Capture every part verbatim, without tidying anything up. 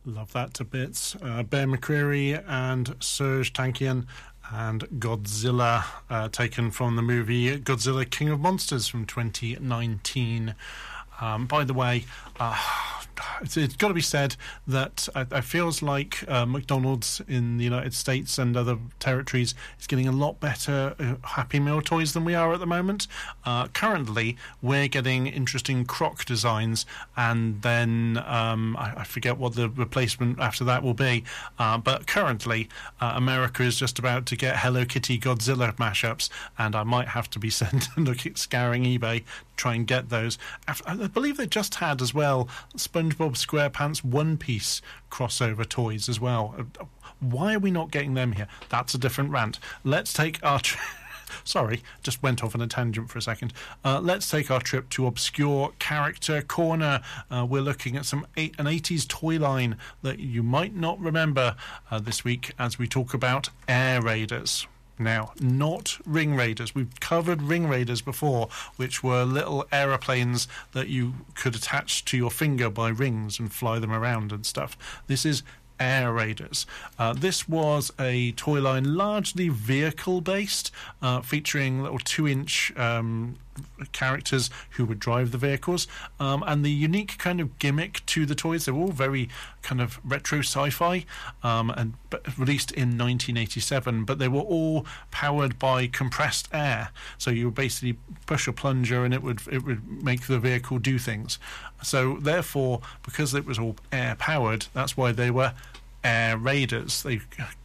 Love that to bits. Uh, Bear McCreary and Serge Tankian and Godzilla, uh, taken from the movie Godzilla King of Monsters from twenty nineteen. Um, by the way, uh, it's, it's got to be said that I, I feels like uh, McDonald's in the United States and other territories is getting a lot better uh, Happy Meal toys than we are at the moment. Uh, currently, we're getting interesting croc designs, and then um, I, I forget what the replacement after that will be. Uh, but currently, uh, America is just about to get Hello Kitty Godzilla mashups, and I might have to be sent to look at scouring eBay try and get those. I believe they just had as well SpongeBob SquarePants One Piece crossover toys as well. Why are we not getting them here? That's a different rant. Let's take our... Tri- Sorry, just went off on a tangent for a second. Uh, let's take our trip to Obscure Character Corner. Uh, we're looking at some eight, an eighties toy line that you might not remember uh, this week as we talk about Air Raiders. Now, not Ring Raiders. We've covered Ring Raiders before, which were little aeroplanes that you could attach to your finger by rings and fly them around and stuff. This is Air Raiders. Uh, this was a toy line largely vehicle-based, uh, featuring little two-inch um, characters who would drive the vehicles, um, and the unique kind of gimmick to the toys, they were all very kind of retro sci-fi, um, and but released in nineteen eighty-seven, but they were all powered by compressed air. So you would basically push a plunger and it would it would make the vehicle do things. So therefore, because it was all air powered, that's why they were Air Raiders. They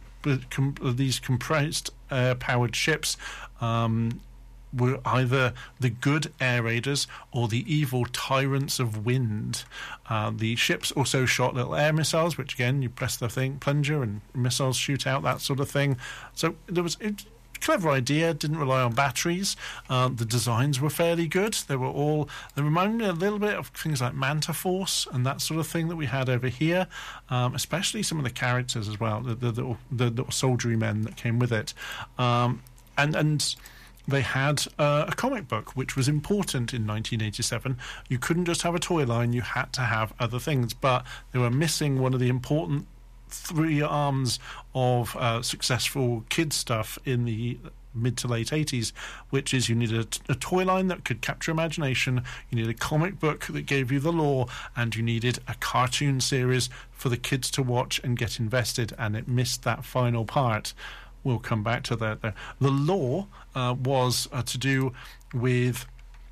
com- these compressed air powered ships um, were either the good Air Raiders or the evil Tyrants of Wind. Uh, the ships also shot little air missiles, which again, you press the thing, plunger, and missiles shoot out, that sort of thing. So there was a clever idea, didn't rely on batteries. Uh, the designs were fairly good. They were all, they reminded me a little bit of things like Manta Force and that sort of thing that we had over here, um, especially some of the characters as well, the, the, the, the, the soldiery men that came with it. Um, and, and, They had uh, a comic book, which was important in nineteen eighty-seven. You couldn't just have a toy line, you had to have other things, but they were missing one of the important three arms of uh, successful kid stuff in the mid to late eighties, which is you needed a, a toy line that could capture imagination, you needed a comic book that gave you the lore, and you needed a cartoon series for the kids to watch and get invested, and it missed that final part. We'll come back to that. The, the lore uh, was uh, to do with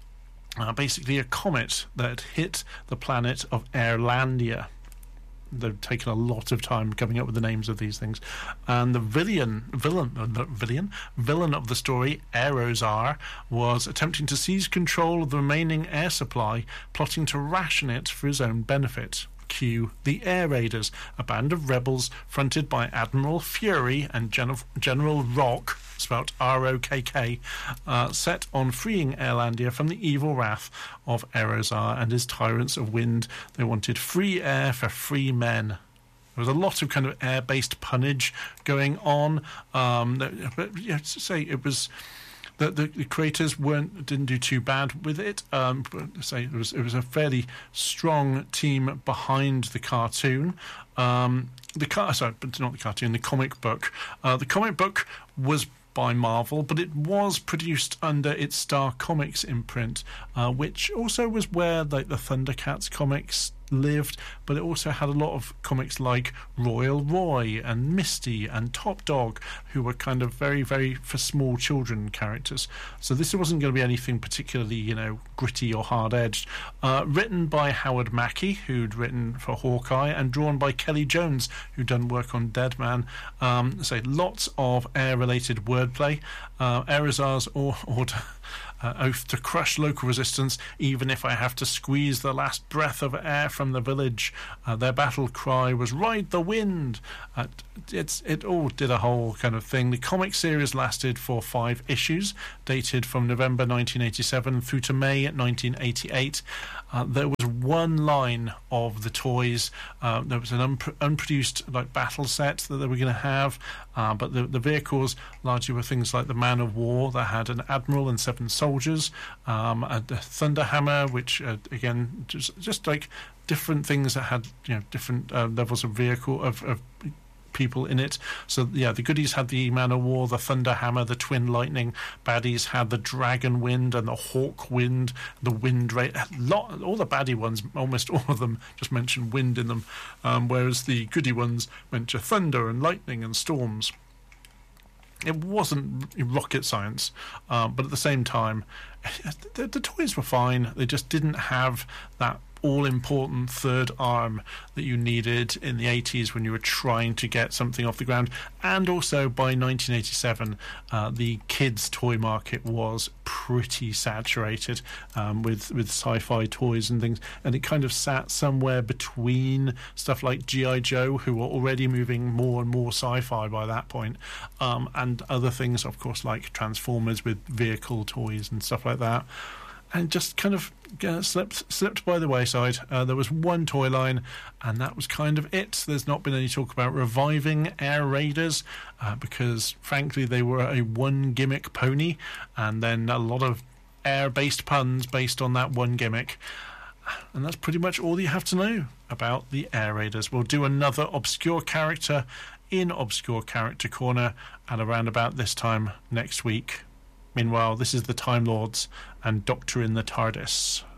uh, basically a comet that hit the planet of Airlandia. They've taken a lot of time coming up with the names of these things. And the villain, villain, uh, not villain, villain of the story, Aerosar, was attempting to seize control of the remaining air supply, plotting to ration it for his own benefit. Cue the Air Raiders, a band of rebels fronted by Admiral Fury and Gen- General Rock, spelt R O K K, uh, set on freeing Airlandia from the evil wrath of Aerosar and his Tyrants of Wind. They wanted free air for free men. There was a lot of kind of air-based punnage going on, um, but yeah, to say it was. The, the, the creators weren't didn't do too bad with it. Um, but say it was it was a fairly strong team behind the cartoon. Um, the car, sorry, but not the cartoon. The comic book. Uh, the comic book was by Marvel, but it was produced under its Star Comics imprint, uh, which also was where like the Thundercats comics lived, but it also had a lot of comics like Royal Roy and Misty and Top Dog, who were kind of very, very for small children characters. So this wasn't going to be anything particularly, you know, gritty or hard-edged. Uh, written by Howard Mackie, who'd written for Hawkeye, and drawn by Kelly Jones, who'd done work on Deadman. Um, so lots of air-related wordplay. Uh, Aerosar's or- order... Uh, oath to crush local resistance, even if I have to squeeze the last breath of air from the village. Uh, their battle cry was "Ride the wind." Uh, it's it all did a whole kind of thing. The comic series lasted for five issues, dated from November nineteen eighty-seven through to May nineteen eighty-eight. Uh, there was one line of the toys. Uh, there was an unpro- unproduced like battle set that they were going to have, uh, but the, the vehicles largely were things like the Man of War that had an admiral and seven soldiers. Soldiers, um, a, a Thunderhammer, which uh, again just, just like different things that had, you know, different uh, levels of vehicle of, of people in it. So yeah, the goodies had the Man of War, the Thunder Hammer, the Twin Lightning. Baddies had the Dragon Wind and the Hawk Wind, the Wind Ray. Lot, all the baddie ones, almost all of them, just mentioned wind in them, um, whereas the goodie ones mention thunder and lightning and storms. It wasn't rocket science, um, but at the same time, the, the toys were fine. They just didn't have that all-important third arm that you needed in the eighties when you were trying to get something off the ground. And also by nineteen eighty-seven, uh, the kids' toy market was pretty saturated um, with, with sci-fi toys and things, and it kind of sat somewhere between stuff like G I. Joe, who were already moving more and more sci-fi by that point, um, and other things, of course, like Transformers with vehicle toys and stuff like that. And just kind of uh, slipped slipped by the wayside. Uh, there was one toy line, and that was kind of it. There's not been any talk about reviving Air Raiders, uh, because, frankly, they were a one-gimmick pony, and then a lot of air-based puns based on that one gimmick. And that's pretty much all you have to know about the Air Raiders. We'll do another obscure character in Obscure Character Corner at around about this time next week. Meanwhile, this is the Time Lords and Doctor in the TARDIS.